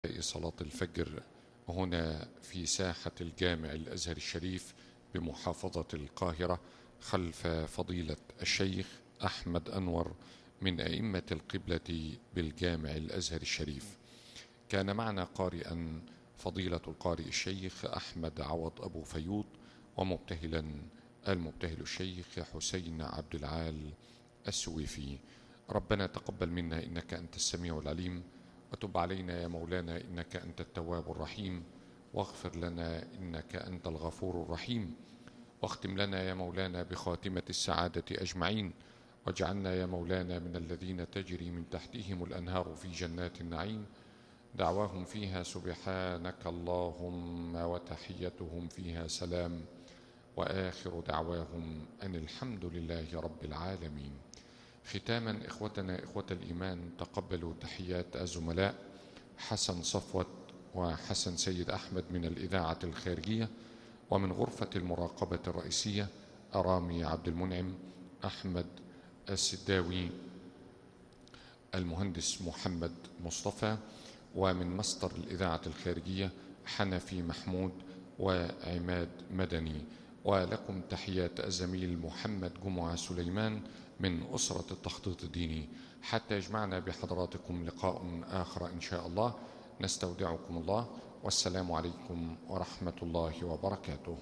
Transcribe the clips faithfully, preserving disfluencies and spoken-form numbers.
صلاة الفجر هنا في ساحة الجامع الأزهر الشريف بمحافظة القاهرة خلف فضيلة الشيخ أحمد أنور من أئمة القبلة بالجامع الأزهر الشريف. كان معنا قارئا فضيلة القارئ الشيخ أحمد عوض أبو فيوض، ومبتهلا المبتهل الشيخ حسين عبد العال السويفي. ربنا تقبل منا إنك أنت السميع العليم، وتب علينا يا مولانا إنك أنت التواب الرحيم، واغفر لنا إنك أنت الغفور الرحيم، واختم لنا يا مولانا بخاتمة السعادة أجمعين، واجعلنا يا مولانا من الذين تجري من تحتهم الأنهار في جنات النعيم، دعواهم فيها سبحانك اللهم وتحيتهم فيها سلام، وآخر دعواهم أن الحمد لله رب العالمين. ختاما إخوتنا إخوة الإيمان، تقبلوا تحيات الزملاء حسن صفوت وحسن سيد أحمد من الإذاعة الخارجية، ومن غرفة المراقبة الرئيسية أرامي عبد المنعم، أحمد السداوي، المهندس محمد مصطفى، ومن مصدر الإذاعة الخارجية حنفي محمود وعماد مدني. ولكم تحيات الزميل محمد جمعة سليمان من أسرة التخطيط الديني. حتى يجمعنا بحضراتكم لقاء آخر إن شاء الله، نستودعكم الله، والسلام عليكم ورحمة الله وبركاته.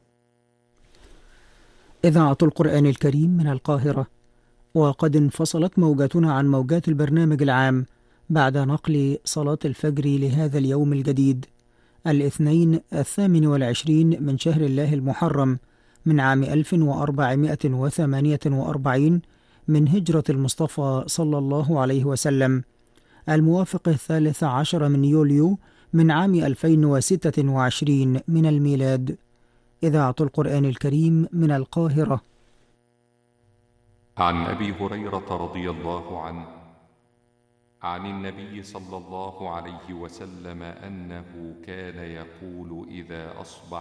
إذاعة القرآن الكريم من القاهرة، وقد انفصلت موجاتنا عن موجات البرنامج العام بعد نقل صلاة الفجر لهذا اليوم الجديد الاثنين الثامن والعشرين من شهر الله المحرم من عام ألف وأربعمائة وثمانية وأربعين من هجرة المصطفى صلى الله عليه وسلم، الموافق الثالث عشر من يوليو من عام ألفين وستة وعشرين من الميلاد. إذاعة القرآن الكريم من القاهرة. عن أبي هريرة رضي الله عنه عن النبي صلى الله عليه وسلم أنه كان يقول إذا أصبح: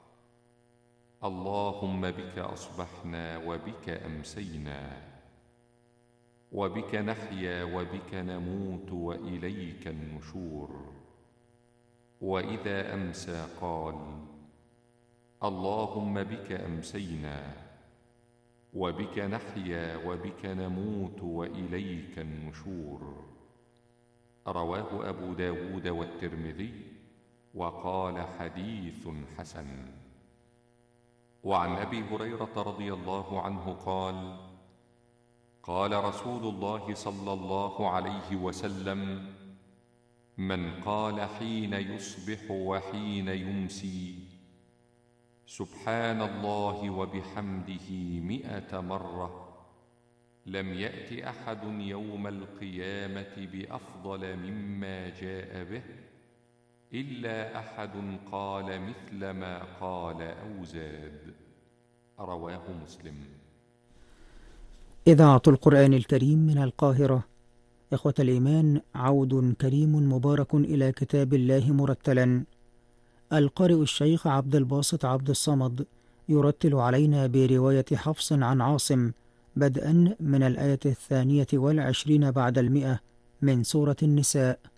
اللهم بك أصبحنا وبك أمسينا وبك نحيا وبك نموت وإليك النشور. وإذا أمسى قال: اللهم بك أمسينا وبك نحيا وبك نموت وإليك النشور. رواه أبو داود والترمذي، وقال حديث حسن. وعن أبي هريرة رضي الله عنه قال: قال رسول الله صلى الله عليه وسلم: من قال حين يصبح وحين يمسي سبحان الله وبحمده مئة مرة لم يأت أحد يوم القيامة بأفضل مما جاء به إلا أحد قال مثل ما قال أو زاد. رواه مسلم. إذاعة القرآن الكريم من القاهرة. إخوة الإيمان، عود كريم مبارك إلى كتاب الله مرتلا. القارئ الشيخ عبد الباسط عبد الصمد يرتل علينا برواية حفص عن عاصم بدءا من الآية الثانية والعشرين بعد المئة من سورة النساء.